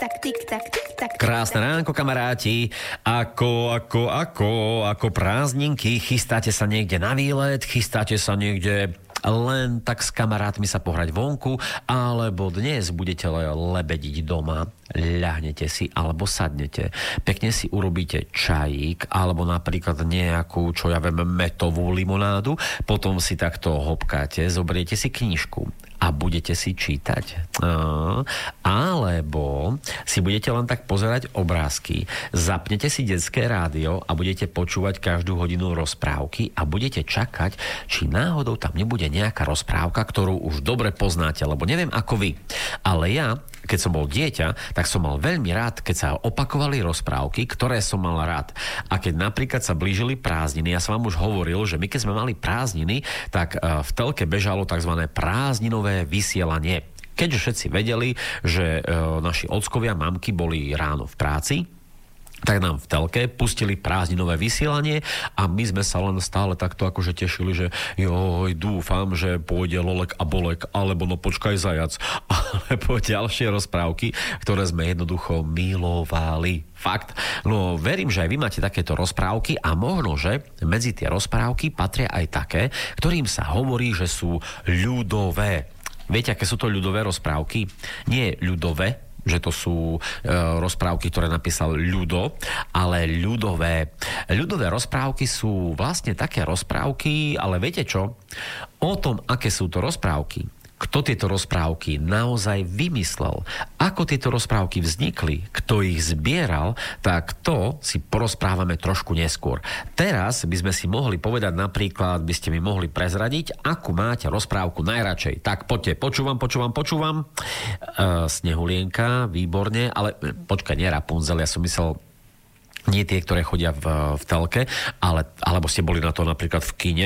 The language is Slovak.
tik-tak. Krásne ránko, kamaráti. Ako prázdninky, chystáte sa niekde na výlet, chystáte sa niekde len tak s kamarátmi sa pohrať vonku, alebo dnes budete lebediť doma, ľahnete si alebo sadnete, pekne si urobíte čajík, alebo napríklad nejakú, čo ja viem, metovú limonádu, potom si takto hopkáte, zoberiete si knižku a budete si čítať. Alebo si budete len tak pozerať obrázky, zapnete si detské rádio a budete počúvať každú hodinu rozprávky a budete čakať, či náhodou tam nebude nejaká rozprávka, ktorú už dobre poznáte, lebo neviem ako vy. Ale ja, keď som bol dieťa, tak som mal veľmi rád, keď sa opakovali rozprávky, ktoré som mal rád. A keď napríklad sa blížili prázdniny, ja som vám už hovoril, že my keď sme mali prázdniny, tak v telke bežalo tzv. Prázdninové vysielanie. Keďže všetci vedeli, že naši ockovia, mamky boli ráno v práci, tak nám v telke pustili prázdninové vysielanie a my sme sa len stále takto akože tešili, že dúfam, že pôjde Lolek a Bolek, alebo no počkaj zajac, alebo ďalšie rozprávky, ktoré sme jednoducho milovali. Fakt. No verím, že aj vy máte takéto rozprávky a možno, že medzi tie rozprávky patria aj také, ktorým sa hovorí, že sú ľudové. Viete, aké sú to ľudové rozprávky? Nie ľudové, že to sú rozprávky, ktoré napísal Ľudo, ale ľudové. Ľudové rozprávky sú vlastne také rozprávky, ale viete čo? O tom, aké sú to rozprávky, kto tieto rozprávky naozaj vymyslel, ako tieto rozprávky vznikli, kto ich zbieral, tak to si porozprávame trošku neskôr. Teraz by sme si mohli povedať napríklad, by ste mi mohli prezradiť, akú máte rozprávku najradšej. Tak poďte, počúvam. Snehulienka, výborne, ale počkaj, nie Rapunzel, ja som myslel nie tie, ktoré chodia v telke, alebo ste boli na to napríklad v kine,